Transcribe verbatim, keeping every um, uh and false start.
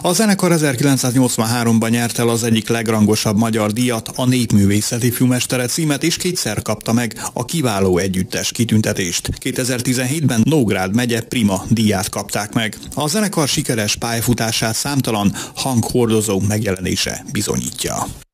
A zenekar ezerkilencszáznyolcvanháromban nyerte el az egyik legrangosabb magyar díjat, a Népművészeti Főmestere címet, és kétszer kapta meg a kiváló együttes kitüntetést. kétezer-tizenhétben Nógrád megye Prima díját kapták meg. A zenekar sikeres pályafutását számtalan hanghordozó megjelenése bizonyítja.